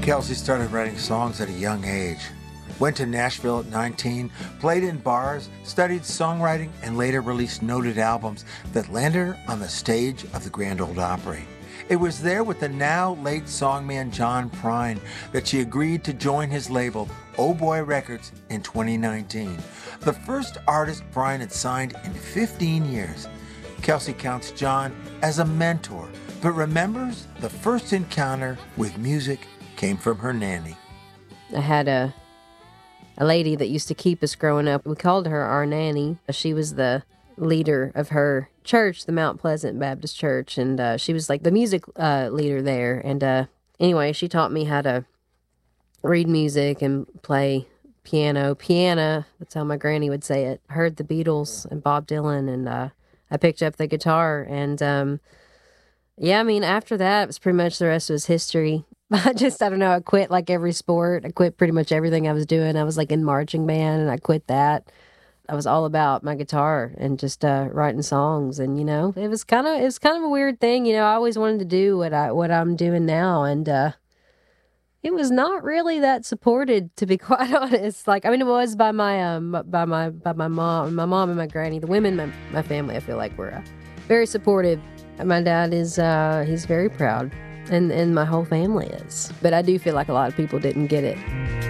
Kelsey started writing songs at a young age. Went to Nashville at 19, played in bars, studied songwriting, and later released noted albums that landed her on the stage of the Grand Ole Opry. It was there with the now late songman John Prine that she agreed to join his label, Oh Boy Records, in 2019. The first artist Prine had signed in 15 years. Kelsey counts John as a mentor, but remembers the first encounter with music came from her nanny. I had a lady that used to keep us growing up. We called her our nanny. She was the leader of her church, the Mount Pleasant Baptist Church, and she was like the music leader there. And anyway, she taught me how to read music and play piano. Piano, that's how my granny would say it. I heard the Beatles and Bob Dylan, and I picked up the guitar. And yeah, I mean, after that, it was pretty much the rest was history. I don't know, I quit like every sport. I quit pretty much everything I was doing. I was like in marching band, and I quit that. I was all about my guitar and just writing songs. And, you know, it was kind of a weird thing. You know, I always wanted to do what I'm doing now. And it was not really that supported, to be quite honest. Like, I mean, it was by my mom and my granny. The women in my family, I feel like, were very supportive. My dad is, he's very proud. And my whole family is. But I do feel like a lot of people didn't get it.